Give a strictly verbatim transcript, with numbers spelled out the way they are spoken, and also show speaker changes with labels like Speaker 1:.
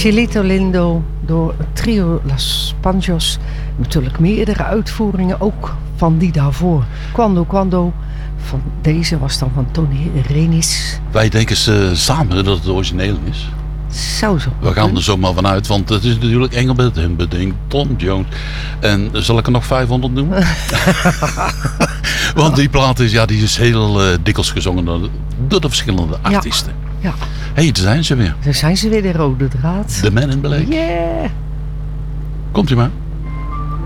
Speaker 1: Cielito Lindo door het trio Las Panchos. Natuurlijk meerdere uitvoeringen, ook van die daarvoor. Quando Quando, van deze was dan van Tony Renis.
Speaker 2: Wij denken ze samen dat het origineel is.
Speaker 1: Zou zo.
Speaker 2: We gaan er zomaar vanuit, want het is natuurlijk Engelbert Humperdinck, Tom Jones. En zal ik er nog vijfhonderd noemen? Want die plaat is, ja, die is heel uh, dikwijls gezongen door, door de verschillende artiesten.
Speaker 1: Ja. Ja.
Speaker 2: Hé, hey, daar zijn ze weer.
Speaker 1: Daar zijn ze weer, de rode draad.
Speaker 2: The Man in Black.
Speaker 1: Yeah.
Speaker 2: Komt u maar.